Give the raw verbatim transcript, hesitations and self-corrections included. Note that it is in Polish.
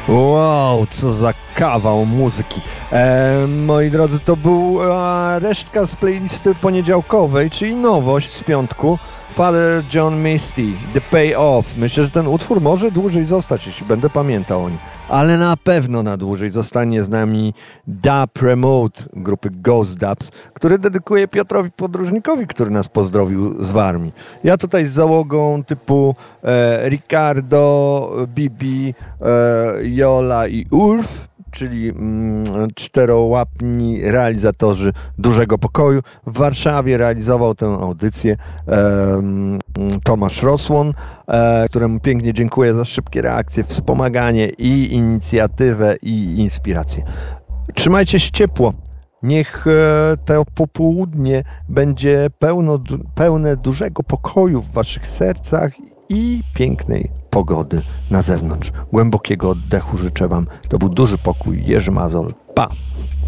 Wow, co za kawał muzyki. E, moi drodzy, to była resztka z playlisty poniedziałkowej, czyli nowość z piątku. Father John Misty, The Payoff. Myślę, że ten utwór może dłużej zostać, jeśli będę pamiętał o nim. Ale na pewno na dłużej zostanie z nami Dub Remote grupy Ghost Dubs, który dedykuje Piotrowi Podróżnikowi, który nas pozdrowił z Warmii. Ja tutaj z załogą typu e, Ricardo, Bibi, e, Jola i Ulf, czyli mm, czterołapni realizatorzy Dużego Pokoju. W Warszawie realizował tę audycję e, Tomasz Rosłon, e, któremu pięknie dziękuję za szybkie reakcje, wspomaganie i inicjatywę i inspirację. Trzymajcie się ciepło. Niech e, to popołudnie będzie pełno, pełne dużego pokoju w waszych sercach i pięknej pogody na zewnątrz. Głębokiego oddechu życzę wam. To był Duży Pokój, Jerzy Mazol. Pa!